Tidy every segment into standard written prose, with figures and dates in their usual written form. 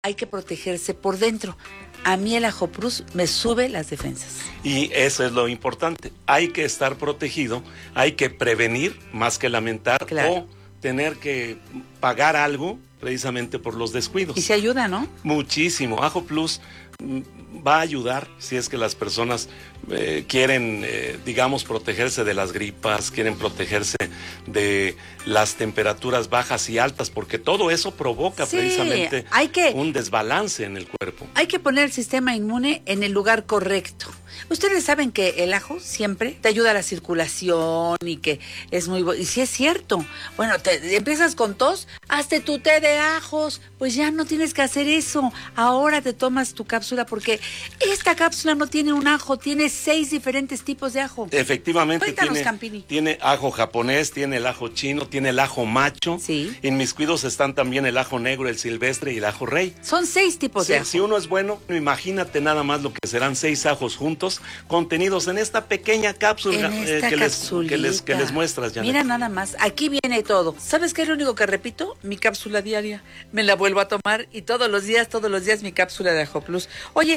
hay que protegerse por dentro. A mí el Ajo Plus me sube las defensas. Y eso es lo importante. Hay que estar protegido, hay que prevenir más que lamentar, claro, o tener que pagar algo precisamente por los descuidos. Y se ayuda, ¿no? Muchísimo. Ajo Plus va a ayudar si es que las personas quieren, digamos, protegerse de las gripas, quieren protegerse de las temperaturas bajas y altas, porque todo eso provoca precisamente un desbalance en el cuerpo. Hay que poner el sistema inmune en el lugar correcto. Ustedes saben que el ajo siempre te ayuda a la circulación y que es muy bueno. Y sí es cierto. Bueno, empiezas con tos, hazte tu té de ajos. Pues ya no tienes que hacer eso. Ahora te tomas tu cápsula porque esta cápsula no tiene un ajo, tiene 6 diferentes tipos de ajo. Efectivamente, Campini. Tiene ajo japonés, tiene el ajo chino, tiene el ajo macho. Sí. En mis cuidos están también el ajo negro, el silvestre y el ajo rey. Son 6 tipos de ajo. Si uno es bueno, imagínate nada más lo que serán 6 ajos juntos, contenidos en esta pequeña cápsula que les muestras, Janet. Mira nada más, aquí viene todo. ¿Sabes qué es lo único que repito? Mi cápsula diaria. Me la vuelvo a tomar y todos los días mi cápsula de Ajo Plus. Oye,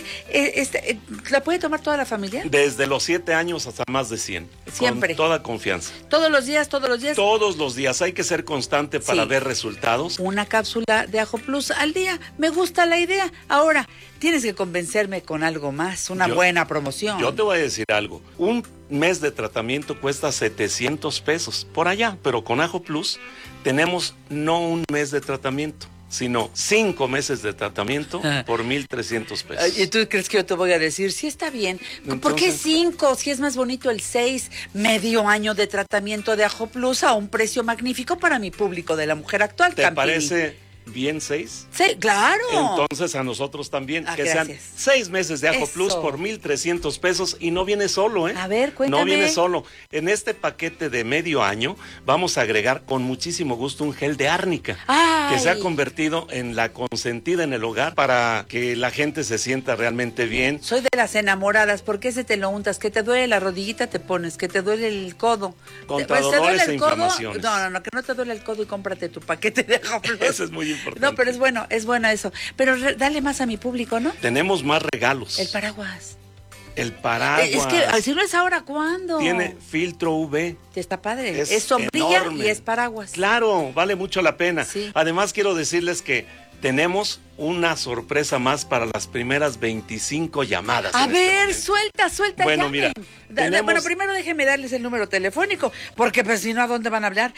¿la puede tomar toda la familia? Desde los 7 años hasta más de 100. Siempre. Con toda confianza. ¿Todos los días? Todos los días. Hay que ser constante para ver resultados. Una cápsula de Ajo Plus al día. Me gusta la idea. Ahora, tienes que convencerme con algo más, una buena promoción. Yo te voy a decir algo. Un mes de tratamiento cuesta 700 pesos por allá, pero con Ajo Plus tenemos no un mes de tratamiento, sino 5 meses de tratamiento por 1,300 pesos. ¿Y tú crees que yo te voy a decir? Sí, está bien. Entonces, ¿por qué 5? Si es más bonito el 6, medio año de tratamiento de Ajo Plus a un precio magnífico para mi público de la mujer actual. ¿Te Campini parece bien 6? Sí, claro. Entonces a nosotros también, que gracias. sean 6 meses de Ajo Plus por 1,300 pesos y no viene solo, ¿eh? A ver, cuéntame. No viene solo. En este paquete de medio año vamos a agregar con muchísimo gusto un gel de árnica. ¡Ay! Que se ha convertido en la consentida en el hogar para que la gente se sienta realmente bien. Soy de las enamoradas. ¿Por qué se te lo untas? ¿Que te duele la rodillita? Te pones. ¿Que te duele el codo? Contra dolores e inflamaciones. No, que no te duele el codo y cómprate tu paquete de Ajo Plus. Eso es muy importante. No, pero es bueno eso. Pero dale más a mi público, ¿no? Tenemos más regalos. El paraguas. El paraguas. Es que si no es ahora, ¿cuándo? Tiene filtro UV. Está padre. Es sombrilla enorme. Y es paraguas. Claro, vale mucho la pena. Sí. Además, quiero decirles que tenemos una sorpresa más para las primeras 25 llamadas. A ver, suelta. Bueno, mira. Bueno, primero déjenme darles el número telefónico, porque pues si no, ¿a dónde van a hablar?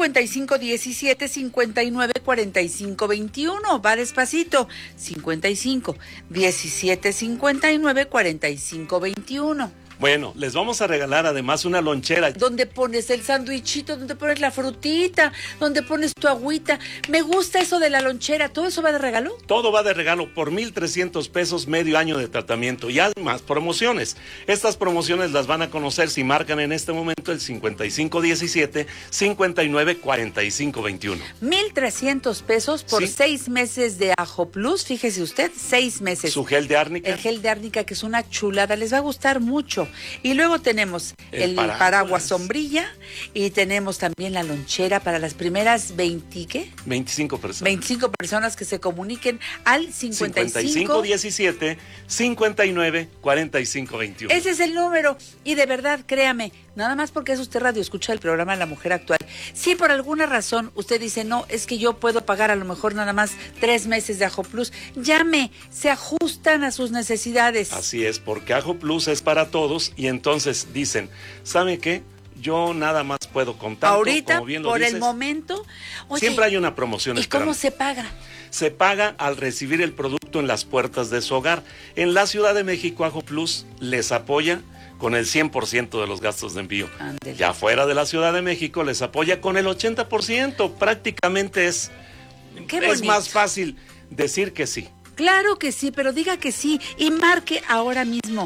5517-594521. Va despacito. 5517-594521. Bueno, les vamos a regalar además una lonchera. Donde pones el sándwichito, donde pones la frutita, donde pones tu agüita. Me gusta eso de la lonchera. ¿Todo eso va de regalo? Todo va de regalo por 1,300 pesos, medio año de tratamiento y además promociones. Estas promociones las van a conocer si marcan en este momento el 5517-594521. 1,300 pesos por 6 meses de Ajo Plus. Fíjese usted, 6 meses. Su gel de árnica. El gel de árnica, que es una chulada, les va a gustar mucho. Y luego tenemos el paraguas sombrilla y tenemos también la lonchera para las primeras 25 personas que se comuniquen al 5517-594521. Ese es el número. Y de verdad, créame, nada más porque es usted radio escucha el programa La Mujer Actual. Si por alguna razón usted dice, no, es que yo puedo pagar a lo mejor nada más 3 meses de Ajo Plus, llame, se ajustan a sus necesidades. Así es, porque Ajo Plus es para todos y entonces dicen, ¿sabe qué? Yo nada más puedo contar. Ahorita, como bien lo por dices, el momento. Oye, siempre hay una promoción. ¿Y cómo se paga? Se paga al recibir el producto en las puertas de su hogar. En la Ciudad de México, Ajo Plus les apoya con el 100% de los gastos de envío. Ándele. Ya fuera de la Ciudad de México les apoya con el 80%. Prácticamente es más fácil decir que sí. Claro que sí, pero diga que sí y marque ahora mismo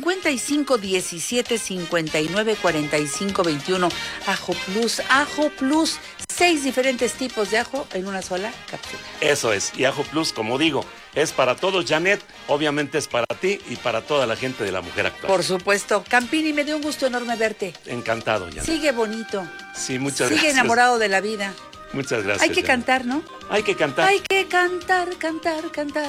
5517-594521. Ajo Plus, 6 diferentes tipos de ajo en una sola cápsula. Eso es, y Ajo Plus, como digo, es para todos, Janet, obviamente es para ti y para toda la gente de La Mujer Actual. Por supuesto. Campini, me dio un gusto enorme verte. Encantado, Janet. Sigue bonito. Sí, muchas gracias. Sigue enamorado de la vida. Muchas gracias. Hay que Janet. cantar, ¿no? Hay que cantar. Hay que cantar, cantar, cantar.